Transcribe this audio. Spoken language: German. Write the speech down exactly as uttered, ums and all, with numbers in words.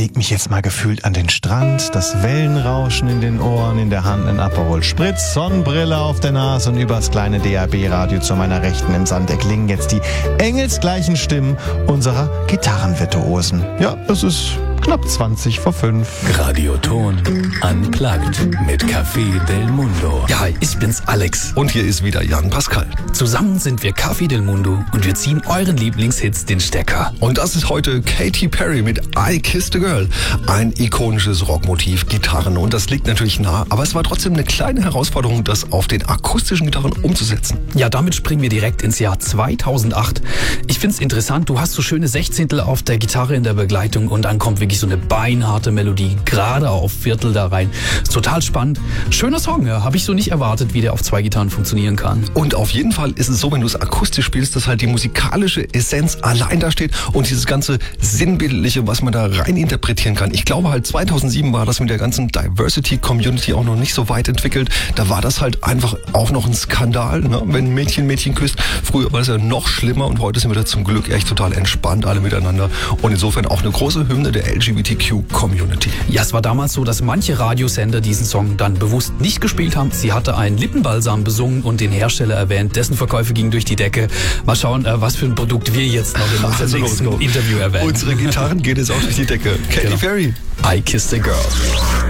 leg mich jetzt mal gefühlt an den Strand, das Wellenrauschen in den Ohren, in der Hand ein Aperol Spritz, Sonnenbrille auf der Nase und übers kleine D A B-Radio zu meiner Rechten im Sand erklingen jetzt die engelsgleichen Stimmen unserer Gitarrenvirtuosen. Ja, es ist knapp zwanzig vor fünf. Radioton Unplugged mit Café del Mundo. Ja, ich bin's Alex. Und hier ist wieder Jan Pascal. Zusammen sind wir Café del Mundo und wir ziehen euren Lieblingshits den Stecker. Und das ist heute Katy Perry mit I Kissed a Girl. Ein ikonisches Rockmotiv, Gitarren. Und das liegt natürlich nah, aber es war trotzdem eine kleine Herausforderung, das auf den akustischen Gitarren umzusetzen. Ja, damit springen wir direkt ins Jahr zweitausendacht. Ich find's interessant, du hast so schöne Sechzehntel auf der Gitarre in der Begleitung und dann kommt wirklich so eine beinharte Melodie, gerade auf Viertel da rein. Ist total spannend. Schöner Song, ja. Habe ich so nicht erwartet, wie der auf zwei Gitarren funktionieren kann. Und auf jeden Fall ist es so, wenn du es akustisch spielst, dass halt die musikalische Essenz allein da steht und dieses ganze Sinnbildliche, was man da rein interpretieren kann. Ich glaube halt zweitausendsieben war das mit der ganzen Diversity-Community auch noch nicht so weit entwickelt. Da war das halt einfach auch noch ein Skandal, ne? Wenn ein Mädchen Mädchen küsst. Früher war das ja noch schlimmer und heute sind wir da zum Glück echt total entspannt alle miteinander. Und insofern auch eine große Hymne der L G B T Q-Community. Ja, es war damals so, dass manche Radiosender diesen Song dann bewusst nicht gespielt haben. Sie hatte einen Lippenbalsam besungen und den Hersteller erwähnt. Dessen Verkäufe gingen durch die Decke. Mal schauen, was für ein Produkt wir jetzt noch in unserem also nächsten los, Interview erwähnen. Unsere Gitarren gehen jetzt auch durch die Decke. Katy Genau. Perry. I Kissed a Girl.